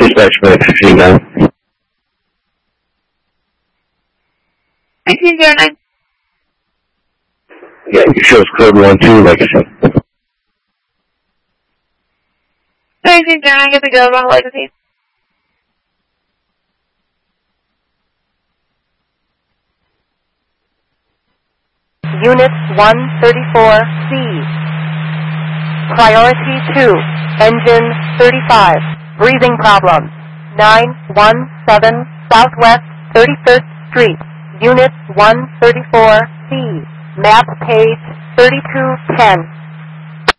dispatch by 59. 1909. Yeah, you shows code 12, Legacy. 1909, get the go on Legacy. Unit 134C. Priority 2, engine 35, breathing problems. 917 Southwest 31st Street, Unit 134C. Map page 3210.